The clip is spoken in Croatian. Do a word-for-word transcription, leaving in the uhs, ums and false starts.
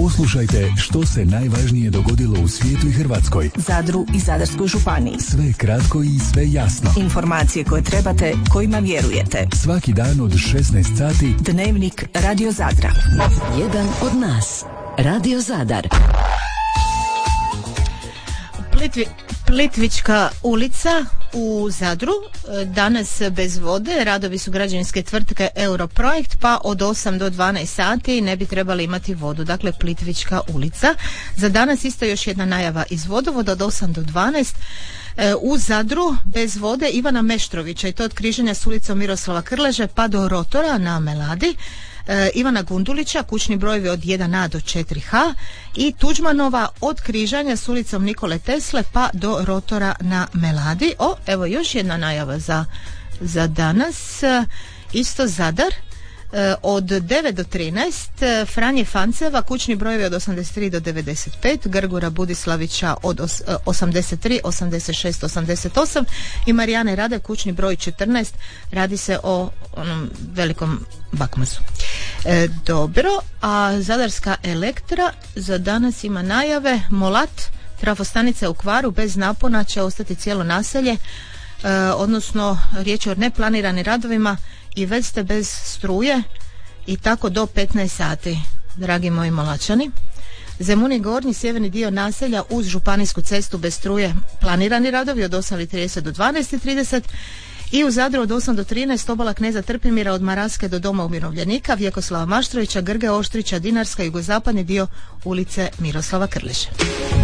Poslušajte što se najvažnije dogodilo u svijetu i Hrvatskoj, Zadru i Zadarskoj županiji. Sve kratko i sve jasno. Informacije koje trebate, kojima vjerujete. Svaki dan od šesnaest sati. Dnevnik Radio Zadra. Jedan od nas. Radio Zadar. Plitvi, Plitvička ulica u Zadru danas bez vode. Radovi su građevinske tvrtke Europrojekt, pa od osam do dvanaest sati ne bi trebali imati vodu. Dakle, Plitvička ulica. Za danas isto još jedna najava iz vodovoda od osam do dvanaest. U Zadru bez vode Ivana Meštrovića, i to od križanja s ulicom Miroslava Krleže pa do rotora na Meladi. Ivana Gundulića, kućni brojevi od jedan a do četiri ha, i Tuđmanova od križanja s ulicom Nikole Tesle pa do rotora na Meladi. O, evo još jedna najava za, za danas. Isto Zadar. Od devet do trinaest Franje Fanceva, kućni brojevi od osamdeset tri do devedeset pet, Grgura Budislavića od osamdeset tri, osamdeset šest, osamdeset osam i Marijane Rade, kućni broj četrnaest. Radi se o onom velikom bakmazu. E, dobro, a Zadarska Elektra za danas ima najave. Molat, trafostanica u kvaru, bez napona će ostati cijelo naselje, e, odnosno riječ je o neplaniranim radovima i već ste bez struje i tako do petnaest sati, dragi moji Molačani. Zemuni gornji sjeverni dio naselja uz županijsku cestu bez struje, planirani radovi od osam i trideset do dvanaest i trideset, i u Zadru od osam do trinaest obala Kneza Trpimira od Maraske do Doma umirovljenika, Vjekoslava Maštrovića, Grge Oštrića, Dinarska, jugozapadni dio ulice Miroslava Krleže.